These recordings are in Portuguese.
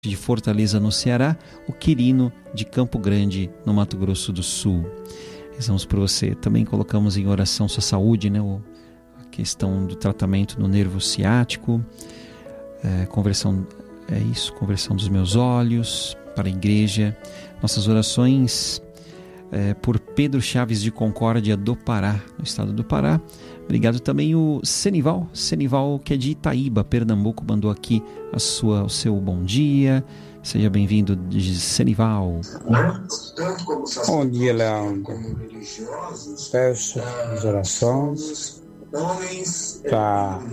de Fortaleza, no Ceará, o Quirino de Campo Grande, no Mato Grosso do Sul. Rezamos por você. Também colocamos em oração sua saúde, né? A questão do tratamento no nervo ciático, conversão dos meus olhos para a igreja. Nossas orações por Pedro Chaves de Concórdia do Pará, no estado do Pará. Obrigado também o Senival, que é de Itaíba, Pernambuco, mandou aqui o seu bom dia. Seja bem-vindo, Senival. Bom dia, Leandro. Peço as orações para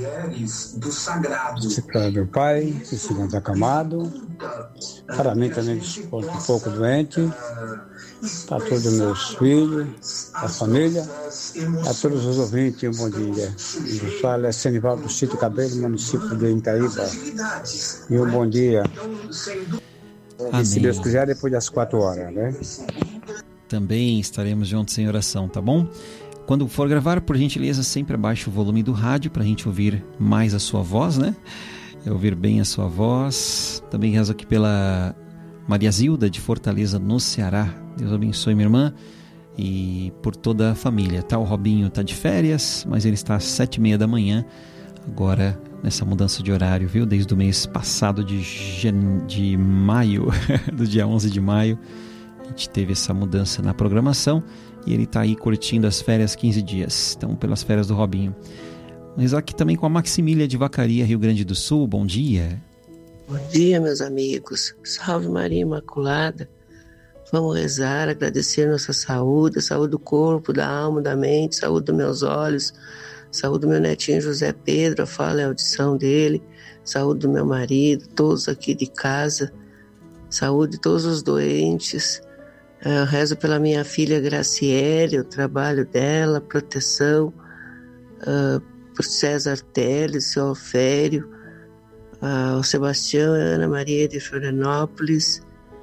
meu pai, que se encontra acamado, para mim também, que estou um pouco doente, para todos os meus filhos, a família, a todos os ouvintes, um bom dia. Eu falo Senival do Sítio Cabelo, município de Itaíba. E um bom dia. Amém. E se Deus quiser, depois das 4 horas, né? Também estaremos juntos em oração, tá bom? Quando for gravar, por gentileza, sempre abaixe o volume do rádio para a gente ouvir mais a sua voz, né? Ouvir bem a sua voz. Também rezo aqui pela Maria Zilda de Fortaleza, no Ceará. Deus abençoe minha irmã e por toda a família, tá? O Robinho tá de férias, mas ele está às 7h30 da manhã, agora nessa mudança de horário, viu? Desde o mês passado de maio, do dia 11 de maio, a gente teve essa mudança na programação e ele tá aí curtindo as férias 15 dias, então pelas férias do Robinho. Mas aqui também com a Maximília de Vacaria, Rio Grande do Sul, bom dia. Bom dia, meus amigos. Salve Maria Imaculada. Vamos rezar, agradecer nossa saúde, a saúde do corpo, da alma, da mente, saúde dos meus olhos, saúde do meu netinho José Pedro, fala a audição dele, saúde do meu marido, todos aqui de casa, saúde de todos os doentes. Eu rezo pela minha filha Graciele, o trabalho dela, proteção, por César Teles, seu Alfério, o Sebastião e a Ana Maria de Florianópolis,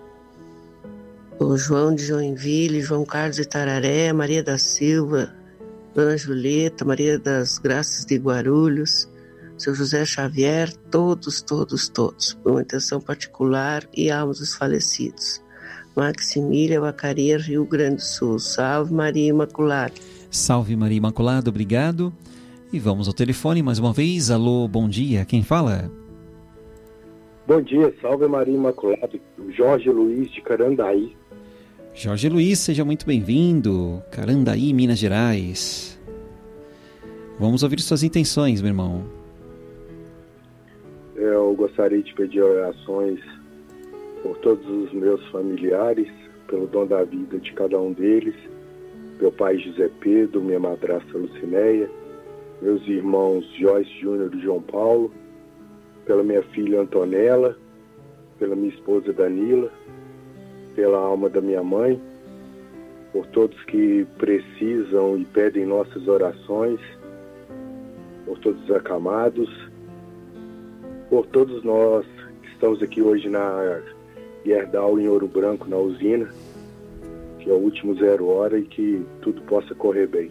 o João de Joinville, João Carlos de Tararé, Maria da Silva, Dona Julieta, Maria das Graças de Guarulhos, seu José Xavier, todos, por uma intenção particular e almas dos falecidos. Maximília Vacaria, Rio Grande do Sul. Salve Maria Imaculada. Salve Maria Imaculada, obrigado. E vamos ao telefone mais uma vez. Alô, bom dia, quem fala? Bom dia, salve Maria Imaculada, Jorge Luiz de Carandaí. Jorge Luiz, seja muito bem-vindo, Carandaí, Minas Gerais. Vamos ouvir suas intenções, meu irmão. Eu gostaria de pedir orações por todos os meus familiares, pelo dom da vida de cada um deles, meu pai José Pedro, minha madrasta Lucinéia, meus irmãos Joyce Júnior e João Paulo, pela minha filha Antonella, pela minha esposa Danila, pela alma da minha mãe, por todos que precisam e pedem nossas orações, por todos os acamados, por todos nós que estamos aqui hoje na Gerdau, em Ouro Branco, na usina, que é o último 0 hora e que tudo possa correr bem.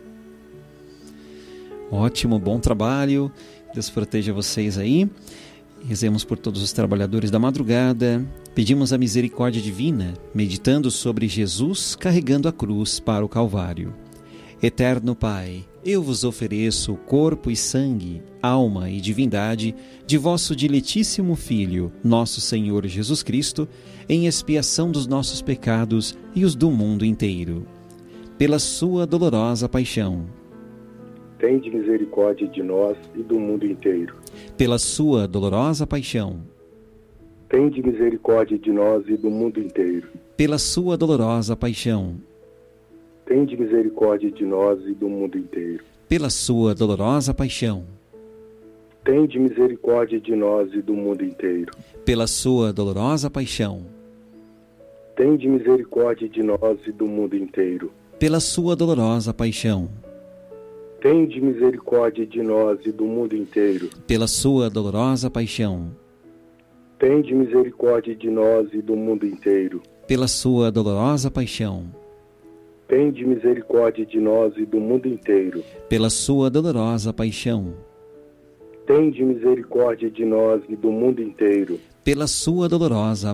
Ótimo, bom trabalho, Deus proteja vocês aí. Rezemos por todos os trabalhadores da madrugada, pedimos a misericórdia divina, meditando sobre Jesus carregando a cruz para o Calvário. Eterno Pai, eu vos ofereço o corpo e sangue, alma e divindade de vosso diletíssimo Filho, nosso Senhor Jesus Cristo, em expiação dos nossos pecados e os do mundo inteiro. Pela sua dolorosa paixão, tende misericórdia de nós e do mundo inteiro. Pela sua dolorosa paixão, tende misericórdia de nós e do mundo inteiro. Pela sua dolorosa paixão, tende misericórdia de nós e do mundo inteiro. Pela sua dolorosa paixão, tende misericórdia de nós e do mundo inteiro. Pela sua dolorosa paixão, tende misericórdia de nós e do mundo inteiro. Pela sua dolorosa paixão, tende misericórdia de nós e do mundo inteiro. Pela sua dolorosa paixão, tende misericórdia de nós e do mundo inteiro. Pela sua dolorosa paixão, tende misericórdia de nós e do mundo inteiro. Pela sua dolorosa paixão, tende misericórdia de nós e do mundo inteiro. Pela sua dolorosa